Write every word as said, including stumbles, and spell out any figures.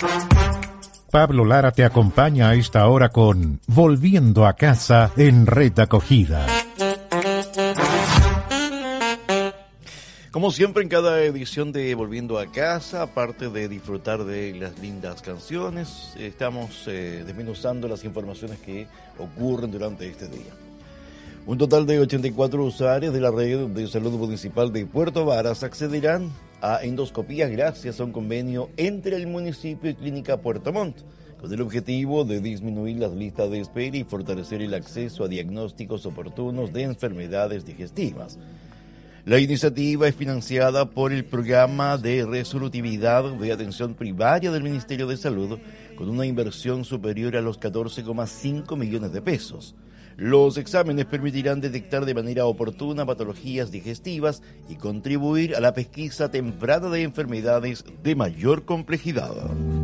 Pablo Lara te acompaña a esta hora con Volviendo a Casa en Red Acogida. Como siempre en cada edición de Volviendo a Casa, aparte de disfrutar de las lindas canciones, estamos eh, desmenuzando las informaciones que ocurren durante este día. Un total de ochenta y cuatro usuarios de la red de salud municipal de Puerto Varas accederán a endoscopías gracias a un convenio entre el municipio y Clínica Puerto Montt, con el objetivo de disminuir las listas de espera y fortalecer el acceso a diagnósticos oportunos de enfermedades digestivas. La iniciativa es financiada por el Programa de Resolutividad de Atención Primaria del Ministerio de Salud, con una inversión superior a los catorce coma cinco millones de pesos. Los exámenes permitirán detectar de manera oportuna patologías digestivas y contribuir a la pesquisa temprana de enfermedades de mayor complejidad.